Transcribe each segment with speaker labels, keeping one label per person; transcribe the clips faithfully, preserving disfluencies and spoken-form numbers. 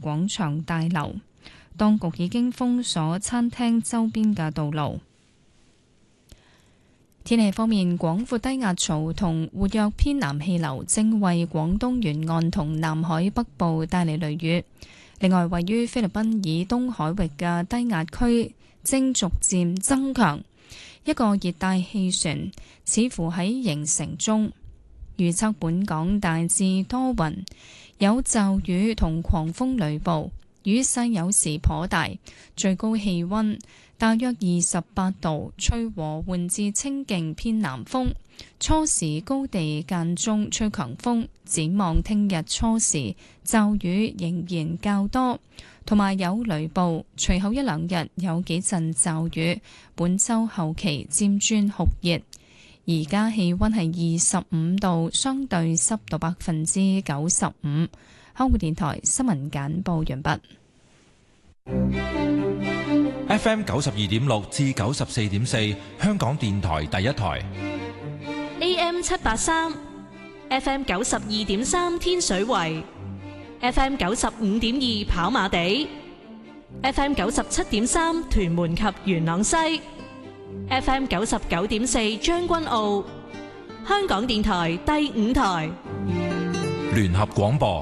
Speaker 1: 廣場大樓。當局已經封鎖餐廳周邊嘅道路。天氣方面，廣闊低壓槽同活躍偏南氣流正為廣東沿岸同南海北部帶嚟雷雨。另外，位於菲律賓以東海域嘅低壓區正逐漸增強，一個熱帶氣旋似乎喺形成中。預測本港大致多雲，有驟雨同狂風雷暴，雨勢有時頗大，最高氣溫大約二十八度，吹和緩至清勁偏南風，初時高地間中吹強風。展望聽日初時驟雨仍然較多，同埋有雷暴，隨後一兩日有幾陣驟雨。本週後期漸轉酷熱。而家氣溫係二十五度，相對濕度百分之九十五。香港電台新聞簡報完畢。
Speaker 2: F M 九十二點六至九十四點四，香港電台第一台。
Speaker 3: A M 七八三，F M 九十二點三天水圍，F M 九十五點二跑馬地，F M 九十七點三屯門及元朗西，F M 九十九點四將軍澳。香港電台第五台
Speaker 2: 聯合廣播。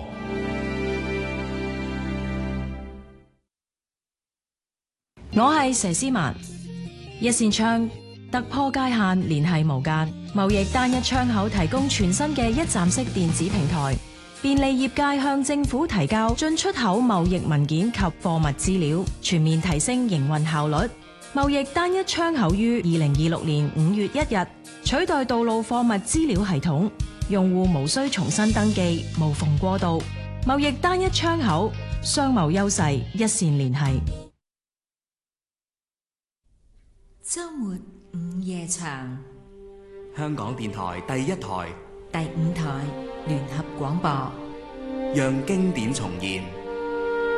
Speaker 4: 我係佘詩曼，一扇窗突破界限，聯繫無間。貿易單一窗口提供全新嘅一站式電子平台，便利業界向政府提交進出口貿易文件及貨物資料，全面提升營運效率。貿易單一窗口於二零二六年五月一日取代道路貨物資料系統，用戶無需重新登記，無縫過渡。貿易單一窗口，商貿優勢一線聯繫。
Speaker 5: 周末午夜場，
Speaker 6: 香港電台第一台、
Speaker 5: 第五台聯合廣播，
Speaker 6: 讓經典重現。